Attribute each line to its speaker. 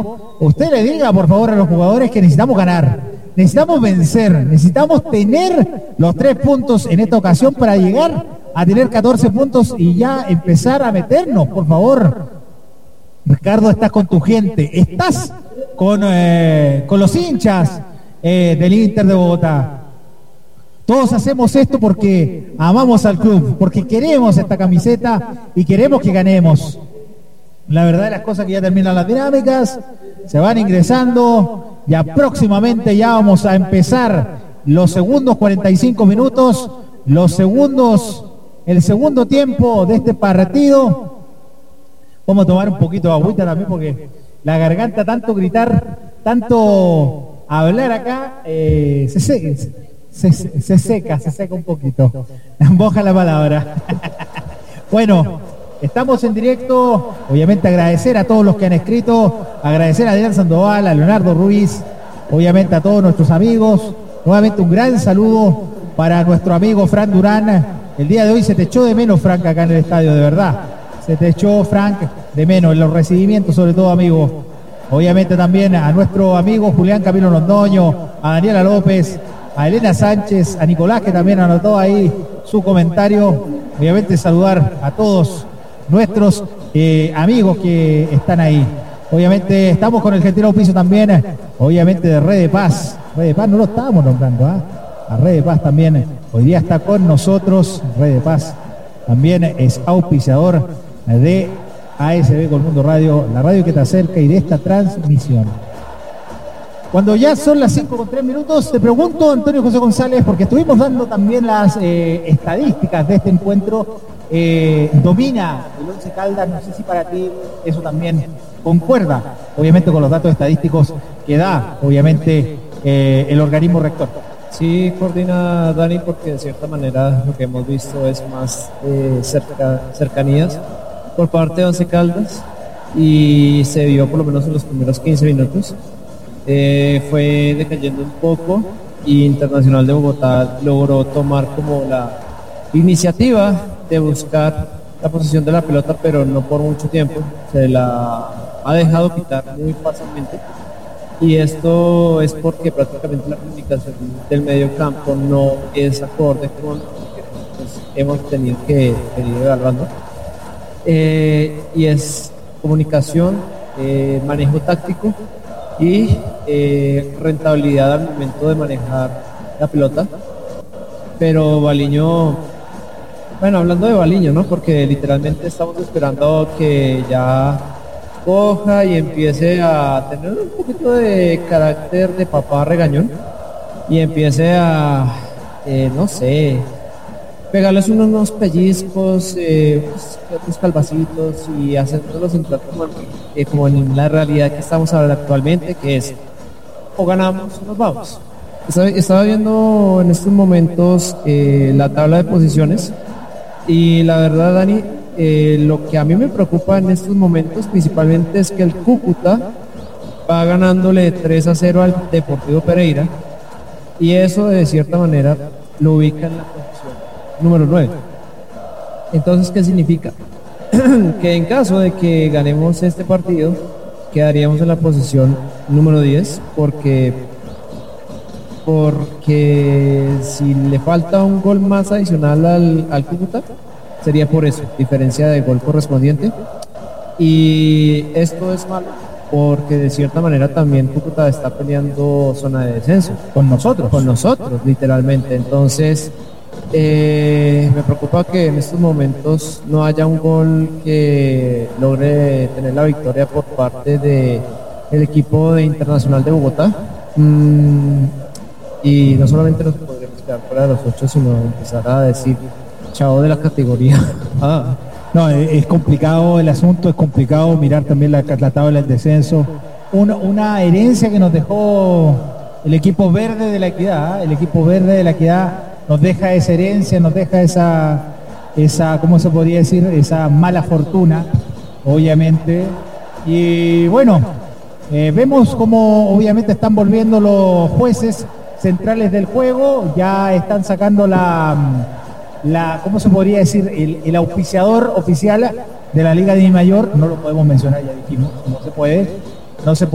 Speaker 1: equipo, usted le diga por favor a los jugadores que necesitamos ganar, necesitamos vencer, necesitamos tener los 3 puntos en esta ocasión para llegar a tener 14 puntos y ya empezar a meternos, por favor. Ricardo, estás con tu gente, estás con los hinchas del Inter de Bogotá. Todos hacemos esto porque amamos al club, porque queremos esta camiseta y queremos que ganemos. La verdad de las cosas que ya terminan las dinámicas, se van ingresando, ya próximamente ya vamos a empezar los segundos 45 minutos, el segundo tiempo de este partido. Vamos a tomar un poquito de agüita también porque la garganta, tanto gritar, tanto hablar acá, se seca un poquito. Moja la palabra. Bueno, estamos en directo. Obviamente agradecer a todos los que han escrito, agradecer a Adrián Sandoval, a Leonardo Ruiz, obviamente a todos nuestros amigos. Nuevamente un gran saludo para nuestro amigo Frank Durán. El día de hoy se te echó de menos, Frank, acá en el estadio, de verdad. Se te echó, Frank, de menos en los recibimientos, sobre todo, amigo. Obviamente también a nuestro amigo Julián Camilo Londoño, a Daniela López, a Elena Sánchez, a Nicolás, que también anotó ahí su comentario. Obviamente saludar a todos nuestros amigos que están ahí. Obviamente estamos con el gentil auspicio también, obviamente de Red de Paz. Red de Paz no lo estábamos nombrando, a Red de Paz también. Hoy día está con nosotros. Red de Paz también es auspiciador de ASB Colmundo Radio, la radio que te acerca y de esta transmisión. Cuando ya son las 5:03, te pregunto, Antonio José González, porque estuvimos dando también las estadísticas de este encuentro. Domina el Once Caldas, no sé si para ti eso también concuerda, obviamente, con los datos estadísticos que da, obviamente, el organismo rector.
Speaker 2: Sí, coordina Dani, porque de cierta manera lo que hemos visto es más cercanías por parte de Once Caldas, y se vio por lo menos en los primeros 15 minutos. Fue decayendo un poco y Internacional de Bogotá logró tomar como la iniciativa de buscar la posición de la pelota, pero no por mucho tiempo. Se la ha dejado quitar muy fácilmente, y esto es porque prácticamente la comunicación del medio campo no es acorde con lo que nosotros hemos tenido que ir evaluando. Y es comunicación, manejo táctico y rentabilidad al momento de manejar la pelota. Pero Baliño, bueno, hablando de Baliño, ¿no? Porque literalmente estamos esperando que ya coja y empiece a tener un poquito de carácter de papá regañón y empiece a, no sé, pegarles unos pellizcos, unos calvacitos, y hacerlos entrar como en la realidad que estamos hablando actualmente, que es o ganamos o nos vamos. Estaba viendo en estos momentos la tabla de posiciones, y la verdad, Dani, lo que a mí me preocupa en estos momentos principalmente es que el Cúcuta va ganándole 3-0 al Deportivo Pereira, y eso de cierta manera lo ubica en la posición número 9. Entonces, ¿qué significa? Que en caso de que ganemos este partido, quedaríamos en la posición número 10, porque si le falta un gol más adicional al Cúcuta, sería por eso, diferencia de gol correspondiente. Y esto es malo porque de cierta manera también Cúcuta está peleando zona de descenso
Speaker 1: Con nosotros,
Speaker 2: literalmente. Entonces me preocupa que en estos momentos no haya un gol que logre tener la victoria por parte del equipo de Internacional de Bogotá. Y no solamente nos podremos quedar fuera de los 8, sino empezar a decir chao de la categoría.
Speaker 1: No, es complicado el asunto, es complicado mirar también la tabla del descenso. Una herencia que nos dejó el equipo verde de la Equidad. El equipo verde de la Equidad nos deja esa herencia, nos deja esa, ¿cómo se podría decir? Esa mala fortuna, obviamente. Y bueno, vemos cómo obviamente están volviendo los jueces centrales del juego, ya están sacando ¿cómo se podría decir? El auspiciador oficial de la Liga de Mayor, no lo podemos mencionar, ya dijimos, no se puede